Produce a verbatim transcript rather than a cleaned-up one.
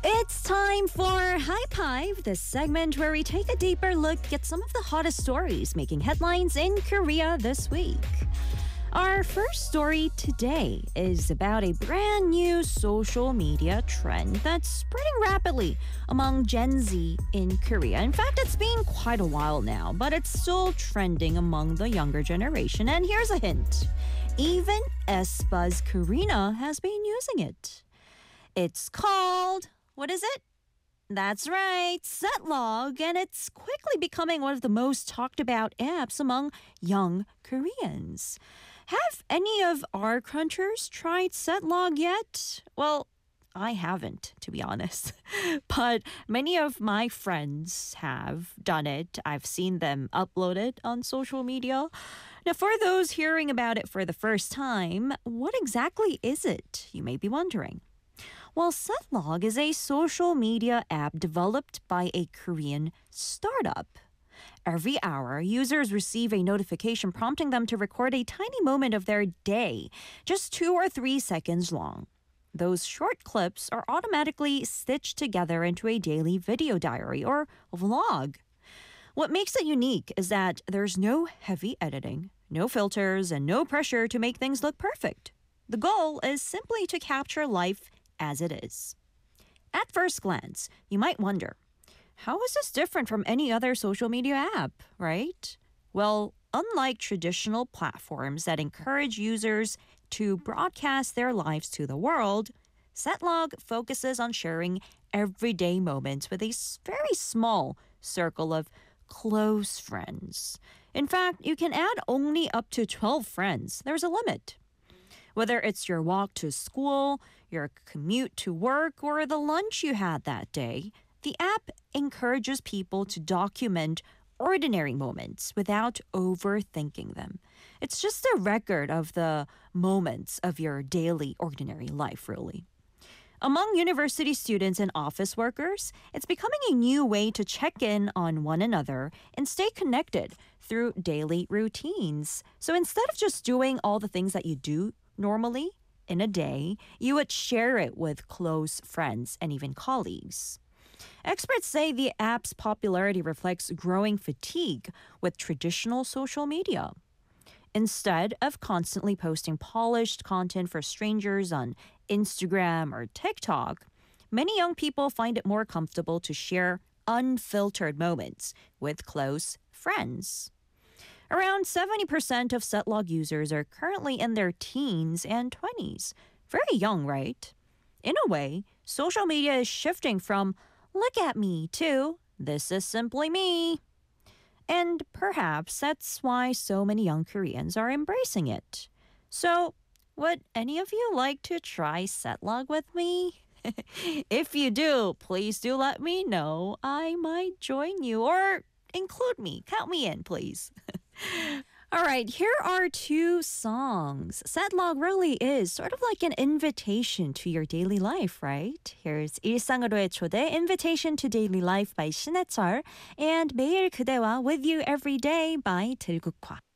It's time for High Five, the segment where we take a deeper look at some of the hottest stories making headlines in Korea this week. Our first story today is about a brand new social media trend that's spreading rapidly among Gen Z in Korea. In fact, it's been quite a while now, but it's still trending among the younger generation. And here's a hint. Even aespa's Karina has been using it. It's called, what is it? That's right, Setlog, and it's quickly becoming one of the most talked about apps among young Koreans. Have any of our crunchers tried Setlog yet? Well, I haven't, to be honest. But many of my friends have done it. I've seen them upload it on social media. Now, for those hearing about it for the first time, what exactly is it? You may be wondering. Well, Setlog is a social media app developed by a Korean startup. Every hour, users receive a notification prompting them to record a tiny moment of their day, just two or three seconds long. Those short clips are automatically stitched together into a daily video diary or vlog. What makes it unique is that there's no heavy editing, no filters, and no pressure to make things look perfect. The goal is simply to capture life as it is. At first glance, you might wonder, how is this different from any other social media app, right? Well, unlike traditional platforms that encourage users to broadcast their lives to the world, Setlog focuses on sharing everyday moments with a very small circle of close friends. In fact, you can add only up to twelve friends. There's a limit. Whether it's your walk to school, your commute to work, or the lunch you had that day, the app encourages people to document ordinary moments without overthinking them. It's just a record of the moments of your daily ordinary life, really. Among university students and office workers, it's becoming a new way to check in on one another and stay connected through daily routines. So instead of just doing all the things that you do normally in a day, you would share it with close friends and even colleagues. Experts say the app's popularity reflects growing fatigue with traditional social media. Instead of constantly posting polished content for strangers on Instagram or TikTok, many young people find it more comfortable to share unfiltered moments with close friends. Around seventy percent of Setlog users are currently in their teens and twenties. Very young, right? In a way, social media is shifting from "look at me" to "this is simply me." And perhaps that's why so many young Koreans are embracing it. So, would any of you like to try Setlog with me? If you do, please do let me know. I might join you or include me. Count me in, please. All right, here are two songs. Setlog really is sort of like an invitation to your daily life, right? Here's 일상으로의 초대, Invitation to Daily Life by 신해철, and 매일 그대와 With You Every Day by 들국화.